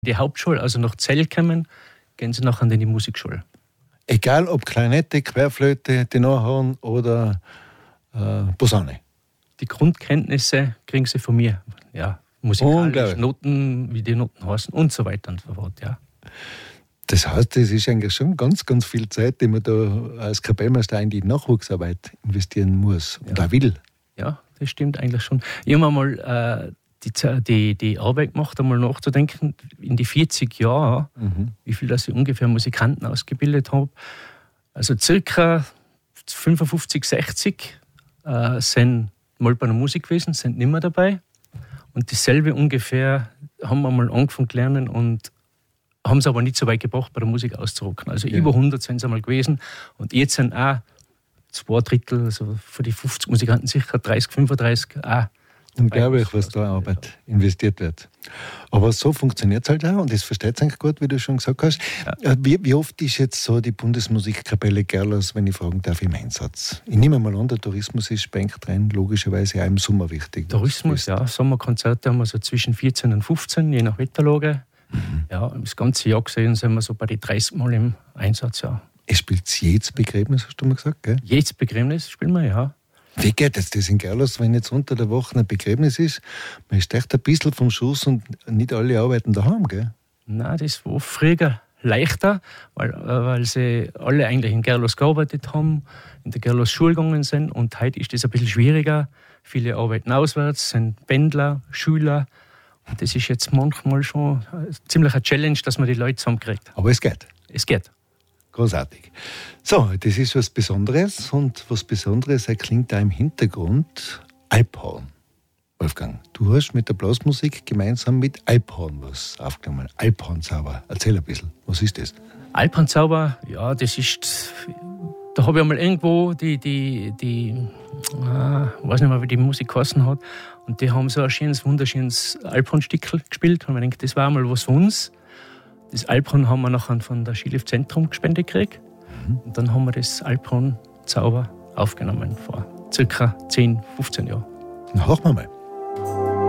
Die Hauptschule, also nach Zell kommen, gehen sie nachher in die Musikschule. Egal ob Klarinette, Querflöte, Tenorhorn oder Posaune. Die Grundkenntnisse kriegen sie von mir. Ja, musikalisch, Noten, wie die Noten heißen und so weiter und so fort. Ja. Das heißt, das ist eigentlich schon ganz, ganz viel Zeit, die man da als Kapellmeister in die Nachwuchsarbeit investieren muss und auch will. Ja, das stimmt eigentlich schon. Ich habe mal die Arbeit gemacht, einmal nachzudenken, in die 40 Jahre, wie viel dass ich ungefähr Musikanten ausgebildet habe. Also circa 55, 60 sind mal bei der Musik gewesen, sind nicht mehr dabei. Und dasselbe ungefähr haben wir mal angefangen zu lernen und haben es aber nicht so weit gebracht, bei der Musik auszurocken. Also über 100 sind es einmal gewesen. Und jetzt sind auch 2/3, also für die 50 Musikanten sicher 30, 35 auch. Unglaublich, was da Arbeit investiert wird. Aber so funktioniert es halt auch und das versteht es eigentlich gut, wie du schon gesagt hast. Ja. Wie oft ist jetzt so die Bundesmusikkapelle Gerlers, wenn ich fragen darf, im Einsatz? Ich nehme mal an, der Tourismus ist bei drin, logischerweise auch im Sommer wichtig. Tourismus, ja. Sommerkonzerte haben wir so zwischen 14 und 15, je nach Wetterlage. Ja, das ganze Jahr gesehen sind wir so bei den 30 Mal im Einsatz, ja. Es spielt jedes Begräbnis, hast du mal gesagt, gell? Jedes Begräbnis spielen wir, ja. Wie geht das in Gerlers, wenn jetzt unter der Woche ein Begräbnis ist? Man ist echt ein bisschen vom Schuss und nicht alle arbeiten daheim, gell? Nein, das war früher leichter, weil sie alle eigentlich in Gerlers gearbeitet haben, in der Gerlers Schule gegangen sind und heute ist das ein bisschen schwieriger. Viele arbeiten auswärts, sind Pendler, Schüler und das ist jetzt manchmal schon ziemlich eine Challenge, dass man die Leute zusammenkriegt. Aber es geht. Es geht. Großartig. So, das ist was Besonderes und was Besonderes erklingt da im Hintergrund Alphorn. Wolfgang, du hast mit der Blasmusik gemeinsam mit Alphorn was aufgenommen. Alphorn-Zauber. Erzähl ein bisschen, was ist das? Alphorn-Zauber, ja, das ist... Da habe ich einmal irgendwo weiß nicht mehr, wie die Musik geheißen hat, und die haben so ein schönes, wunderschönes Alphorn-Stickel gespielt und ich denke, das war einmal was für uns. Das Alphorn haben wir nachher von der Skilift-Zentrum gespendet gekriegt. Und dann haben wir das Alphorn-Zauber aufgenommen vor ca. 10, 15 Jahren. Na, hören wir mal.